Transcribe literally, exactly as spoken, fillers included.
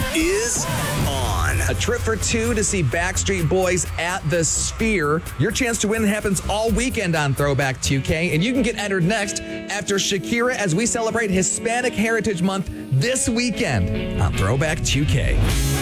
is on. A trip for two to see Backstreet Boys at the Sphere. Your chance to win happens all weekend on Throwback two K, and you can get entered next after Shakira as we celebrate Hispanic Heritage Month this weekend on Throwback two K.